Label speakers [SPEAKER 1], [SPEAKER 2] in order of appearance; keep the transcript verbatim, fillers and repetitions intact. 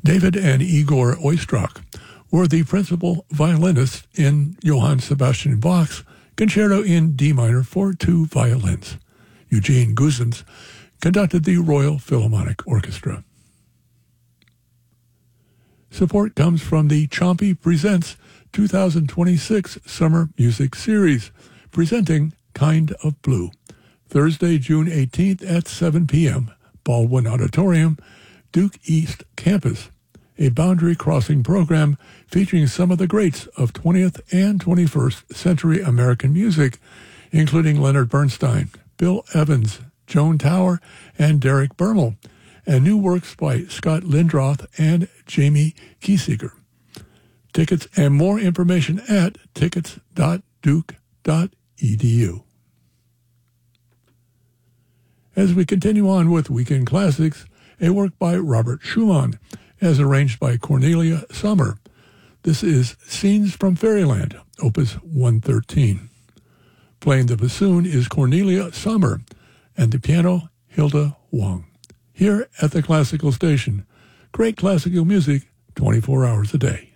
[SPEAKER 1] David and Igor Oistrakh were the principal violinists in Johann Sebastian Bach's Concerto in D minor for two violins. Eugene Guzens conducted the Royal Philharmonic Orchestra. Support comes from the Chompy Presents two thousand twenty-six Summer Music Series, presenting Kind of Blue, Thursday, June eighteenth at seven p.m., Baldwin Auditorium, Duke East Campus, a boundary-crossing program featuring some of the greats of twentieth and twenty-first century American music, including Leonard Bernstein, Bill Evans, Joan Tower, and Derek Bermel, and new works by Scott Lindroth and Jamie Kiesiger. Tickets and more information at tickets dot duke dot e d u. As we continue on with Weekend Classics, a work by Robert Schumann, as arranged by Cornelia Summer. This is Scenes from Fairyland, Opus one thirteen. Playing the bassoon is Cornelia Summer, and the piano, Hilda Wang. Here at the Classical Station, great classical music twenty-four hours a day.